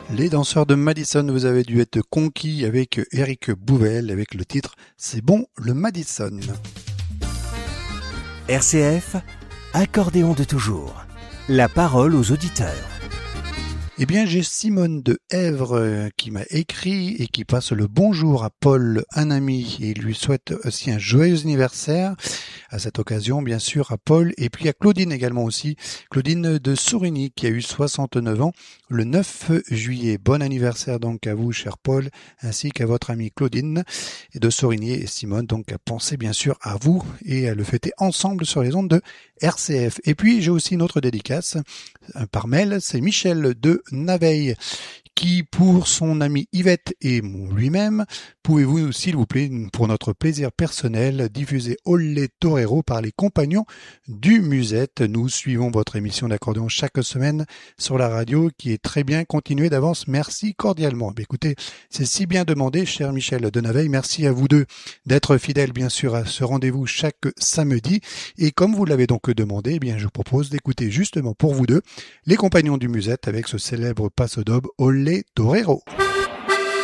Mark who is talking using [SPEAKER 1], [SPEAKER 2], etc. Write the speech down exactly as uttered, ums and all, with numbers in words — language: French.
[SPEAKER 1] Les danseurs de Madison, vous avez dû être conquis avec Eric Bouvel avec le titre C'est bon le Madison.
[SPEAKER 2] R C F, accordéon de toujours. La parole aux auditeurs.
[SPEAKER 1] Eh bien, j'ai Simone de Èvre qui m'a écrit et qui passe le bonjour à Paul, un ami, et lui souhaite aussi un joyeux anniversaire. À cette occasion, bien sûr, à Paul et puis à Claudine également aussi. Claudine de Sourigny qui a eu soixante-neuf ans le neuf juillet. Bon anniversaire donc à vous, cher Paul, ainsi qu'à votre amie Claudine et de Sourigny et Simone. Donc, à penser bien sûr à vous et à le fêter ensemble sur les ondes de R C F. Et puis, j'ai aussi une autre dédicace par mail. C'est Michel de Naveil qui, pour son ami Yvette et lui-même, pouvez-vous, s'il vous plaît, pour notre plaisir personnel, diffuser Olé Torero par les compagnons du Musette. Nous suivons votre émission d'accordéon chaque semaine sur la radio qui est très bien. Continuez d'avance. Merci cordialement. Mais écoutez, c'est si bien demandé, cher Michel de Naveil. Merci à vous deux d'être fidèles, bien sûr, à ce rendez-vous chaque samedi. Et comme vous l'avez donc demandé, eh bien, je vous propose d'écouter justement pour vous deux les compagnons du Musette avec ce célèbre passe d'aube Olé Torero.